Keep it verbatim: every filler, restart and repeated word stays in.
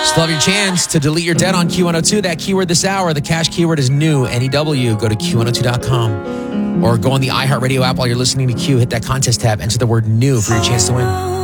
Still have your chance to delete your debt on Q one oh two. That keyword this hour, the cash keyword is new, N E W. Go to Q one oh two dot com or go on the iHeartRadio app while you're listening to Q. Hit that contest tab, enter the word new for your chance to win.